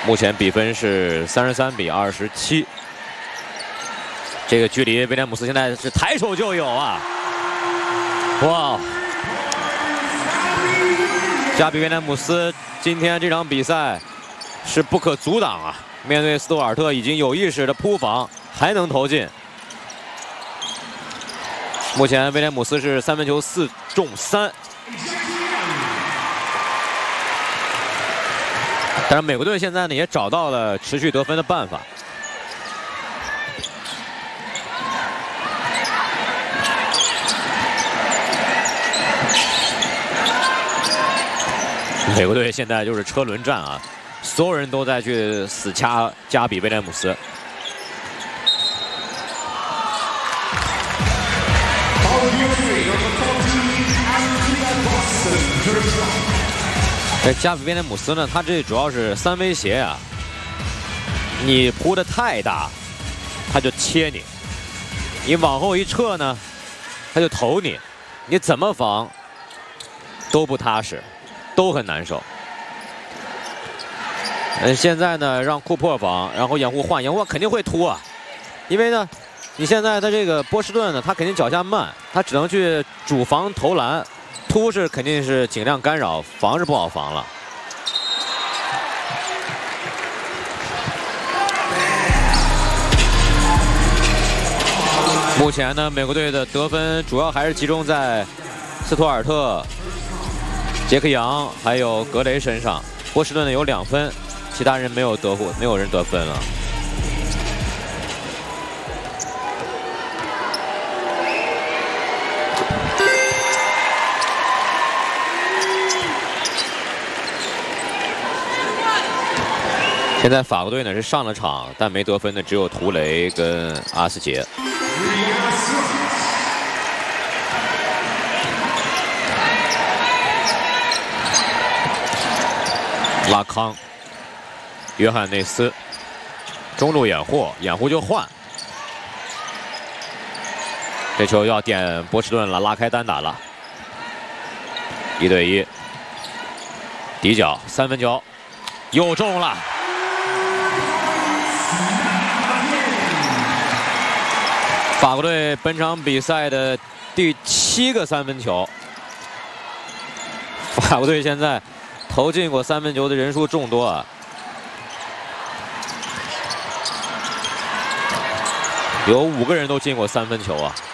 目前比分是33-27。这个距离威廉姆斯现在是抬手就有啊！哇！加比威廉姆斯今天这场比赛是不可阻挡啊！面对斯图尔特已经有意识的扑防，还能投进。目前威廉姆斯是3分球4中3。 但是美国队现在呢也找到了持续得分的办法。美国队现在就是车轮战啊，所有人都在去死掐加比威廉姆斯。这加比威廉姆斯呢，他这主要是3威胁啊，你扑得太大，他就切你；你往后一撤呢，他就投你，你怎么防都不踏实，都很难受。现在呢，让库珀防，然后掩护换，掩护肯定会突啊，因为呢，你现在的这个波士顿呢，他肯定脚下慢，他只能去主防投篮。 突是肯定是尽量干扰，防是不好防了。目前呢，美国队的得分主要还是集中在斯图尔特、杰克杨还有格雷身上。波士顿呢有2分，其他人没有人得分了。 现在法国队呢是上了场，但没得分的只有图雷跟阿斯杰。拉康、约翰内斯，中路掩护，掩护就换。这球要点波士顿了，拉开单打了，1对1，底角3分球，又中了。 法国队本场比赛的第7个3分球，法国队现在投进过3分球的人数众多啊，有5个人都进过3分球啊。